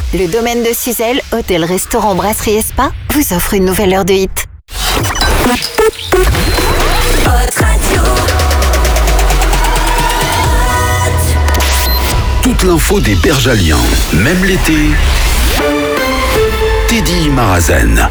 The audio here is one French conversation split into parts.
Le domaine de Suzelle, hôtel, restaurant, brasserie et spa, vous offre une nouvelle heure de hit. Toute l'info des Bergaliens, même l'été. Teddy Marazen.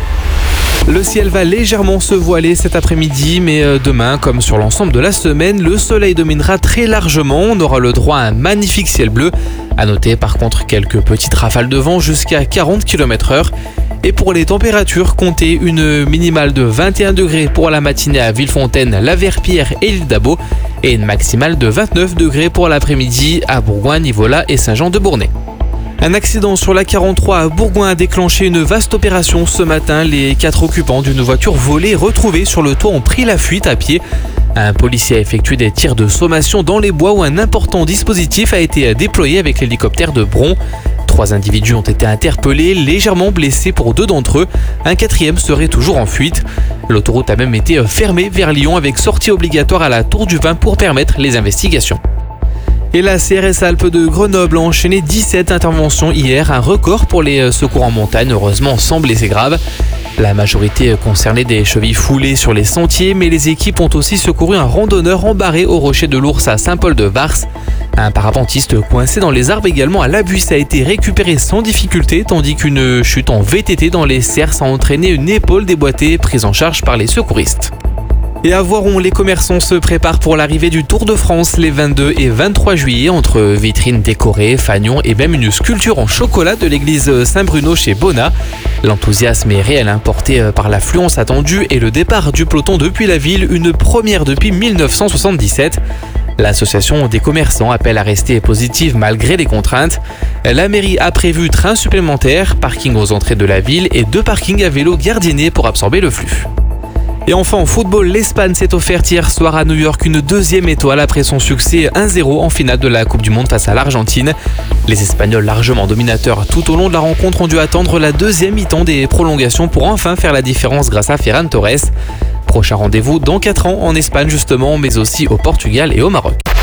Le ciel va légèrement se voiler cet après-midi, mais demain, comme sur l'ensemble de la semaine, le soleil dominera très largement. On aura le droit à un magnifique ciel bleu. À noter par contre quelques petites rafales de vent jusqu'à 40 km/h. Et pour les températures, comptez une minimale de 21 degrés pour la matinée à Villefontaine, la Verpillière et l'île d'Abo, et une maximale de 29 degrés pour l'après-midi à Bourgoin, Nivola et Saint-Jean-de-Bournay. Un accident sur la 43 à Bourgoin a déclenché une vaste opération ce matin. Les 4 occupants d'une voiture volée retrouvée sur le toit ont pris la fuite à pied. Un policier a effectué des tirs de sommation dans les bois où un important dispositif a été déployé avec l'hélicoptère de Bron. 3 individus ont été interpellés, légèrement blessés pour 2 d'entre eux. Un 4e serait toujours en fuite. L'autoroute a même été fermée vers Lyon avec sortie obligatoire à la Tour du Vin pour permettre les investigations. Et la CRS Alpes de Grenoble a enchaîné 17 interventions hier, un record pour les secours en montagne, heureusement sans blessés graves. La majorité concernait des chevilles foulées sur les sentiers, mais les équipes ont aussi secouru un randonneur embarré au rocher de l'Ours à Saint-Paul-de-Vars. Un parapentiste coincé dans les arbres également à Labuisse a été récupéré sans difficulté, tandis qu'une chute en VTT dans les Cerces a entraîné une épaule déboîtée prise en charge par les secouristes. Et à Voiron, les commerçants se préparent pour l'arrivée du Tour de France les 22 et 23 juillet entre vitrines décorées, fanions et même une sculpture en chocolat de l'église Saint-Bruno chez Bonnat. L'enthousiasme est réel, porté par l'affluence attendue et le départ du peloton depuis la ville, une première depuis 1977. L'association des commerçants appelle à rester positive malgré les contraintes. La mairie a prévu trains supplémentaires, parking aux entrées de la ville et 2 parkings à vélo gardiennés pour absorber le flux. Et enfin en football, l'Espagne s'est offerte hier soir à New York une 2e étoile après son succès 1-0 en finale de la Coupe du Monde face à l'Argentine. Les Espagnols, largement dominateurs tout au long de la rencontre, ont dû attendre la 2e mi-temps des prolongations pour enfin faire la différence grâce à Ferran Torres. Prochain rendez-vous dans 4 ans en Espagne justement, mais aussi au Portugal et au Maroc.